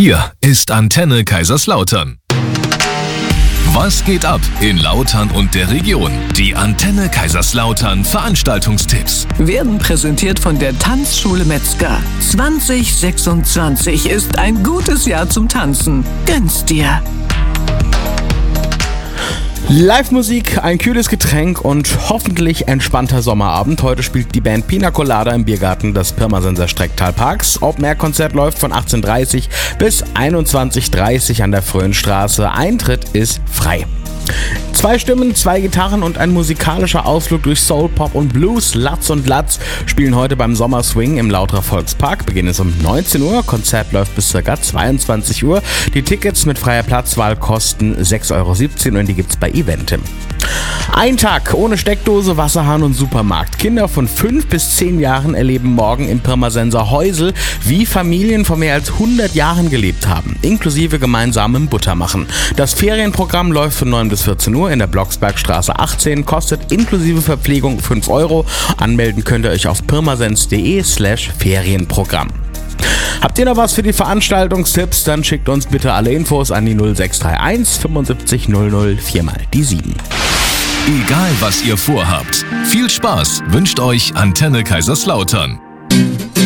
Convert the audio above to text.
Hier ist Antenne Kaiserslautern. Was geht ab in Lautern und der Region? Die Antenne Kaiserslautern Veranstaltungstipps werden präsentiert von der Tanzschule Metzger. 2026 ist ein gutes Jahr zum Tanzen. Gönn's dir! Live-Musik, ein kühles Getränk und hoffentlich entspannter Sommerabend. Heute spielt die Band Pina Colada im Biergarten des Pirmasenser Strecktalparks. Open-Air-Konzert läuft von 18:30 bis 21:30 an der Fröhnstraße. Eintritt ist frei. 2 Stimmen, 2 Gitarren und ein musikalischer Ausflug durch Soul, Pop und Blues. Latz und Latz spielen heute beim Sommerswing im Lauterer Volkspark. Beginn ist um 19 Uhr, Konzert läuft bis ca. 22 Uhr. Die Tickets mit freier Platzwahl kosten 6,17 € und die gibt's bei Eventim. Ein Tag ohne Steckdose, Wasserhahn und Supermarkt. Kinder von 5 bis 10 Jahren erleben morgen im Pirmasenser Heusel, wie Familien vor mehr als 100 Jahren gelebt haben, inklusive gemeinsamem Buttermachen. Das Ferienprogramm läuft von 9 bis 14 Uhr in der Blocksbergstraße 18, kostet inklusive Verpflegung 5 €. Anmelden könnt ihr euch auf pirmasens.de/Ferienprogramm. Habt ihr noch was für die Veranstaltungstipps? Dann schickt uns bitte alle Infos an die 0631 75 00 4 mal die 7. Egal was ihr vorhabt, viel Spaß wünscht euch Antenne Kaiserslautern.